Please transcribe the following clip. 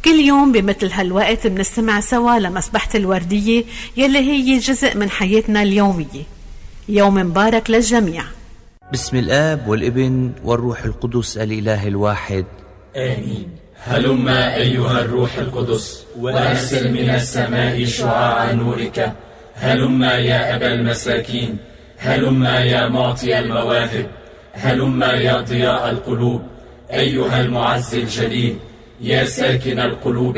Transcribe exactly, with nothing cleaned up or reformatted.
كل يوم بمثل هالوقت بنستمع سوا لمسبحة الوردية يلي هي جزء من حياتنا اليومية. يوم مبارك للجميع. بسم الآب والابن والروح القدس الإله الواحد آمين. هلما أيها الروح القدس وأرسل من السماء شعاع نورك. هلما يا أبا المساكين. هلما يا معطي المواهب. هلما يا ضياء القلوب. أيها المعز الجليل، يا ساكن القلوب